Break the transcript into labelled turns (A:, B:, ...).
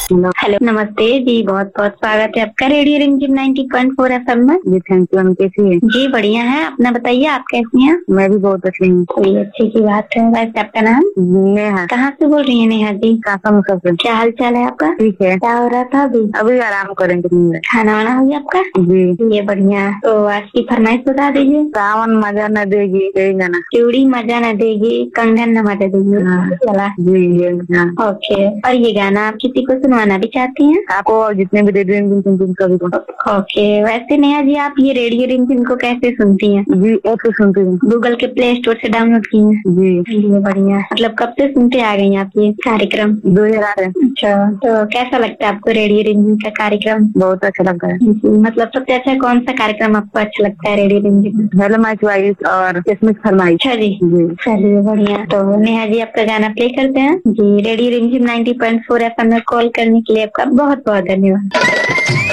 A: Hello, नमस्ते जी। बहुत बहुत स्वागत है आपका रेडियो रिमझिम 90.4 FM में।
B: जी थैंक यू। हम कैसी है?
A: जी बढ़िया है। अपना बताइए, आप कैसी हैं?
B: मैं भी बहुत अच्छी हूँ।
A: कोई अच्छी की बात है। वैसे आपका नाम?
B: नेहा।
A: कहाँ से बोल रही है नेहा जी?
B: कासम से।
A: क्या हाल चाल है आपका?
B: ठीक है।
A: क्या हो रहा था अभी?
B: अभी आराम करेंगे।
A: खाना वाना हो गया आपका?
B: जी।
A: ये बढ़िया। तो आज की फरमाइश बता दीजिए।
B: सावन मजा न देगी, यही गाना।
A: चूड़ी मजा न देगी, कंगन न मजा देगी। चला
B: जी ये हाँ।
A: ओके। और ये गाना आप किसी को सुनवाना भी चाहती हैं?
B: आपको और जितने भी रेडियो रिमझिम कभी को।
A: ओके। वैसे नेहा जी, आप ये रेडियो रिमझिम को कैसे सुनती हैं?
B: जी ऐप से सुनती हूँ।
A: गूगल के प्ले स्टोर से डाउनलोड की हैं?
B: जी।
A: ये बढ़िया। मतलब कब से सुनते आ गई आप ये कार्यक्रम?
B: 2008 है।
A: अच्छा, तो कैसा लगता है आपको रेडियो रिमझिम का कार्यक्रम?
B: बहुत अच्छा लगता है।
A: जी, मतलब सबसे अच्छा कौन सा कार्यक्रम आपको अच्छा लगता है रेडियो रिमझिम में?
B: हेलो माय चॉइस और किसमिस फरमाइश।
A: अच्छा जी।
B: जी।
A: चलिए बढ़िया। तो नेहा जी, आपका गाना प्ले करते हैं। जी, रेडियो रिमझिम 90.4 FM में कॉल करने के लिए आपका बहुत बहुत धन्यवाद।